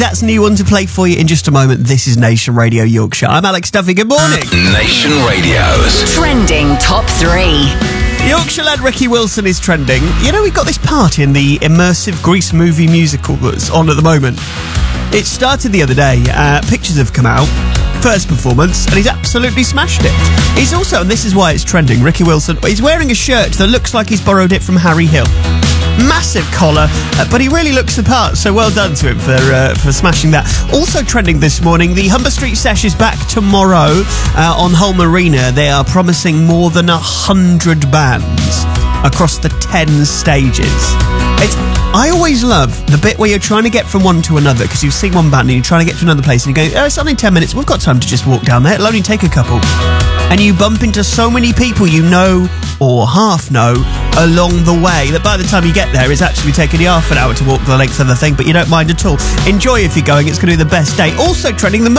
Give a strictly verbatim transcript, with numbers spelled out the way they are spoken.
That's a new one to play for you in just a moment. This is Nation Radio Yorkshire. I'm Alex Duffy. Good morning. Nation Radio's Trending Top three. Yorkshire lad Ricky Wilson is trending. You know, we've got this part in the immersive Grease movie musical that's on at the moment. It started the other day. Uh, pictures have come out. First performance, and he's absolutely smashed it. He's also, and this is why it's trending, Ricky Wilson, he's wearing a shirt that looks like he's borrowed it from Harry Hill. Massive collar, uh, but he really looks the part, so well done to him for uh, for smashing that. Also trending this morning, the Humber Street Sesh is back tomorrow uh, on Hull Marina. They are promising more than a hundred bands across the ten stages. It's, I always love the bit where you're trying to get from one to another, because you've seen one band and you're trying to get to another place and you go, oh, it's only ten minutes, we've got time to just walk down there, it'll only take a couple. And you bump into so many people you know or half know along the way that by the time you get there it's actually taking you half an hour to walk the length of the thing, but you don't mind at all. Enjoy if you're going, it's going to be the best day. Also trending, the